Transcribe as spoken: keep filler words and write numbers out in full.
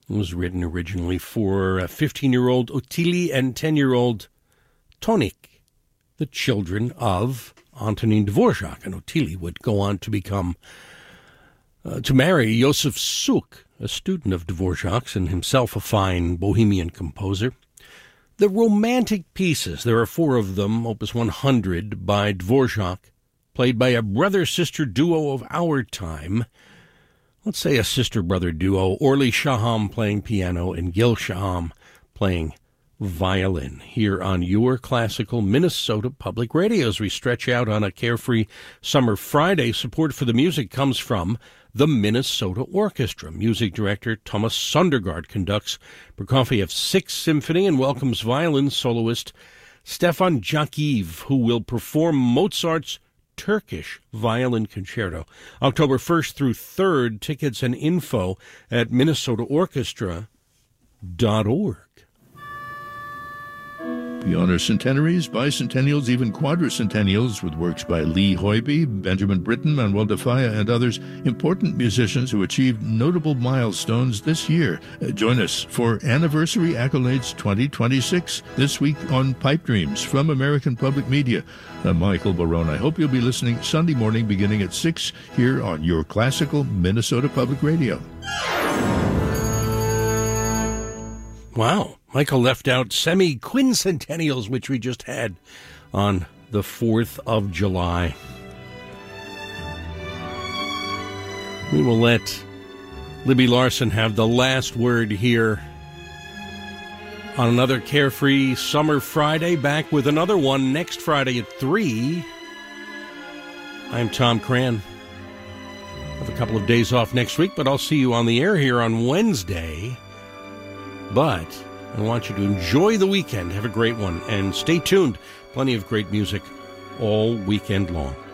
It was written originally for fifteen-year-old Ottilie and ten-year-old Tonik, the children of Antonin Dvorak. And Ottilie would go on to become, uh, to marry Josef Suk, a student of Dvorak's and himself a fine bohemian composer. The romantic pieces, there are four of them, Opus one hundred by Dvorak, played by a brother-sister duo of our time. Let's say a sister-brother duo, Orly Shaham playing piano and Gil Shaham playing violin, here on your classical Minnesota Public Radio. As we stretch out on a carefree summer Friday, support for the music comes from the Minnesota Orchestra. Music director Thomas Sondergaard conducts Prokofiev's Sixth Symphony and welcomes violin soloist Stefan Jakiv, who will perform Mozart's Turkish Violin Concerto. October first through third, tickets and info at minnesota orchestra dot org. We honor centenaries, bicentennials, even quadricentennials with works by Lee Hoiby, Benjamin Britten, Manuel de Falla, and others, important musicians who achieved notable milestones this year. Uh, join us for Anniversary Accolades twenty twenty-six this week on Pipe Dreams from American Public Media. I'm Michael Barone. I hope you'll be listening Sunday morning beginning at six here on your classical Minnesota Public Radio. Wow. Michael left out semi-quincentennials, which we just had on the fourth of July. We will let Libby Larson have the last word here on another Carefree Summer Friday. Back with another one next Friday at three. I'm Tom Cran. Have a couple of days off next week, but I'll see you on the air here on Wednesday. But I want you to enjoy the weekend. Have a great one. And stay tuned. Plenty of great music all weekend long.